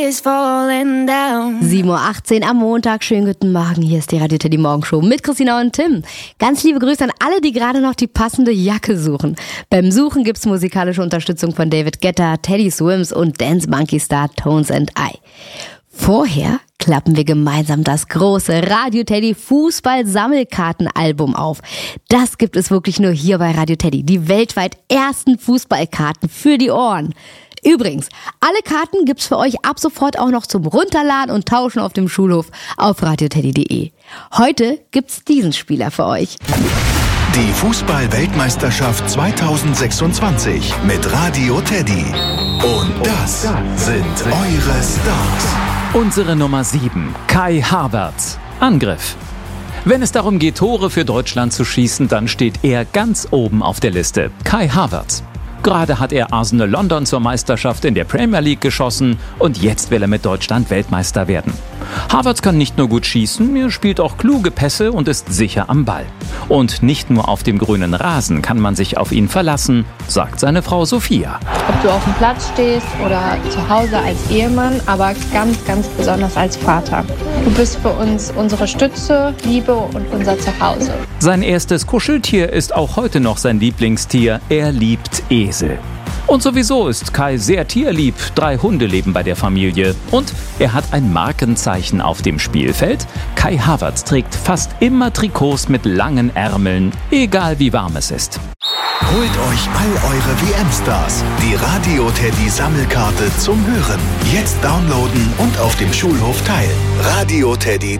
7:18 Uhr am Montag. Schönen guten Morgen. Hier ist die Radio Teddy Morgenshow mit Christina und Tim. Ganz liebe Grüße an alle, die gerade noch die passende Jacke suchen. Beim Suchen gibt's musikalische Unterstützung von David Guetta, Teddy Swims und Dance Monkey Star Tones and I. Vorher klappen wir gemeinsam das große Radio Teddy Fußball-Sammelkartenalbum auf. Das gibt es wirklich nur hier bei Radio Teddy. Die weltweit ersten Fußballkarten für die Ohren. Übrigens, alle Karten gibt's für euch ab sofort auch noch zum Runterladen und Tauschen auf dem Schulhof auf radioteddy.de. Heute gibt's diesen Spieler für euch. Die Fußball-Weltmeisterschaft 2026 mit Radio Teddy. Und das sind eure Stars. Unsere Nummer 7, Kai Havertz. Angriff. Wenn es darum geht, Tore für Deutschland zu schießen, dann steht er ganz oben auf der Liste. Kai Havertz. Gerade hat er Arsenal London zur Meisterschaft in der Premier League geschossen und jetzt will er mit Deutschland Weltmeister werden. Havertz kann nicht nur gut schießen, er spielt auch kluge Pässe und ist sicher am Ball. Und nicht nur auf dem grünen Rasen kann man sich auf ihn verlassen, sagt seine Frau Sophia. Ob du auf dem Platz stehst oder zu Hause als Ehemann, aber ganz, ganz besonders als Vater. Du bist für uns unsere Stütze, Liebe und unser Zuhause. Sein erstes Kuscheltier ist auch heute noch sein Lieblingstier. Er liebt Esel. Und sowieso ist Kai sehr tierlieb. 3 Hunde leben bei der Familie. Und er hat ein Markenzeichen auf dem Spielfeld. Kai Havertz trägt fast immer Trikots mit langen Ärmeln, egal wie warm es ist. Holt euch all eure WM-Stars. Die Radio Teddy Sammelkarte zum Hören. Jetzt downloaden und auf dem Schulhof teilen. radioteddy.de